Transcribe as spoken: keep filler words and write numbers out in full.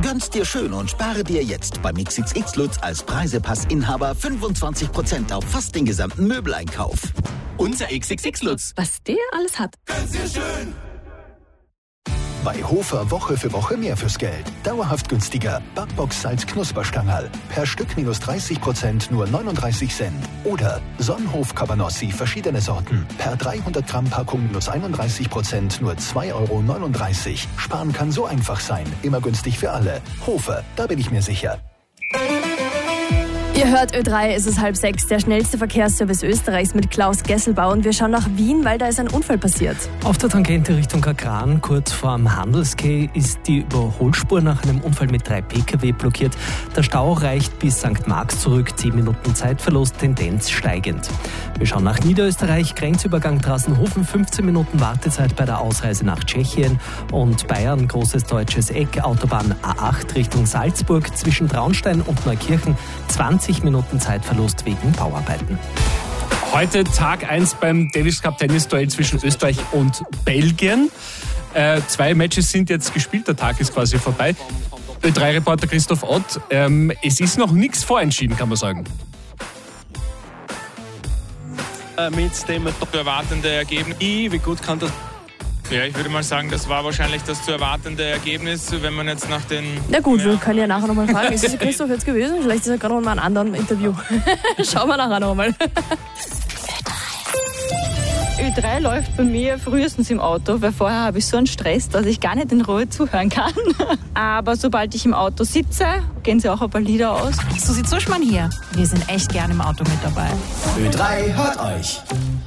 Gönn's dir schön und spare dir jetzt beim X X X Lutz als Preisepass-Inhaber fünfundzwanzig Prozent auf fast den gesamten Möbeleinkauf. Unser X X X Lutz. Was der alles hat. Gönn's dir schön. Bei Hofer Woche für Woche mehr fürs Geld. Dauerhaft günstiger. Backbox Salz Knusperstangerl. Per Stück minus dreißig Prozent nur neununddreißig Cent. Oder Sonnenhof Cabanossi verschiedene Sorten. Per dreihundert Gramm Packung minus einunddreißig Prozent nur zwei Euro neununddreißig. Sparen kann so einfach sein. Immer günstig für alle. Hofer, da bin ich mir sicher. Ihr hört Ö drei, es ist halb sechs, der schnellste Verkehrsservice Österreichs mit Klaus Gesselbauer. Und wir schauen nach Wien, weil da ist ein Unfall passiert. Auf der Tangente Richtung Kagran, kurz vor dem Handelskeh, ist die Überholspur nach einem Unfall mit drei Pkw blockiert. Der Stau reicht bis Sankt Marx zurück, zehn Minuten Zeitverlust, Tendenz steigend. Wir schauen nach Niederösterreich, Grenzübergang Trassenhofen, fünfzehn Minuten Wartezeit bei der Ausreise nach Tschechien. Und Bayern, großes deutsches Eck, Autobahn A acht Richtung Salzburg, zwischen Traunstein und Neukirchen, zwanzig Minuten Zeitverlust wegen Bauarbeiten. Heute Tag eins beim Davis Cup Tennis-Duell zwischen Österreich und Belgien. Äh, zwei Matches sind jetzt gespielt, der Tag ist quasi vorbei. Ö drei Reporter Christoph Ott, ähm, es ist noch nichts vorentschieden, kann man sagen. Äh, mit dem zu erwartende Ergebnis. Wie gut kann das... Ja, ich würde mal sagen, das war wahrscheinlich das zu erwartende Ergebnis, wenn man jetzt nach den... Na gut, ja. wir können ja nachher nochmal fragen. Ist es Christoph jetzt gewesen? Vielleicht ist er gerade noch mal in einem anderen Interview. Schauen wir nachher nochmal. Ö drei läuft bei mir frühestens im Auto, weil vorher habe ich so einen Stress, dass ich gar nicht in Ruhe zuhören kann. Aber sobald ich im Auto sitze, gehen sie auch ein paar Lieder aus. Susi Zuschmann hier. Wir sind echt gern im Auto mit dabei. Ö drei hört euch.